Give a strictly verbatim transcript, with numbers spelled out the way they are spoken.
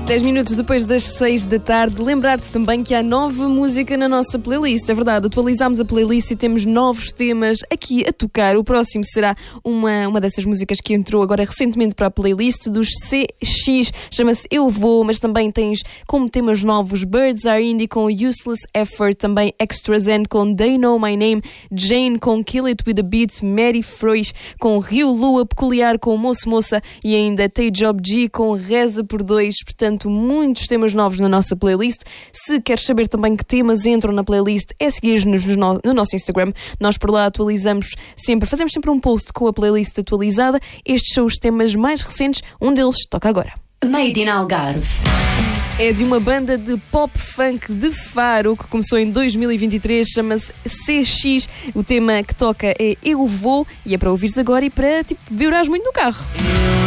dez minutos depois das seis da tarde, lembrar-te também que há nova música na nossa playlist. É verdade, atualizámos a playlist e temos novos temas aqui a tocar. O próximo será uma, uma dessas músicas que entrou agora recentemente para a playlist dos C X. Chama-se Eu Vou, mas também tens como temas novos Birds Are Indie com Useless Effort, também Extra Zen com They Know My Name, Jane com Kill It With A Beat, Mary Frois com Rio Lua, Peculiar com Moço Moça e ainda Tay Job G com Reza por Dois. Portanto, muitos temas novos na nossa playlist. Se queres saber também que temas entram na playlist, é seguir-nos no, no nosso Instagram. Nós por lá atualizamos sempre, fazemos sempre um post com a playlist atualizada. Estes são os temas mais recentes, um deles toca agora. Made in Algarve. É de uma banda de pop funk de Faro que começou em dois mil e vinte e três, chama-se C X. O tema que toca é Eu Vou e é para ouvires agora e para tipo, vibrares muito no carro.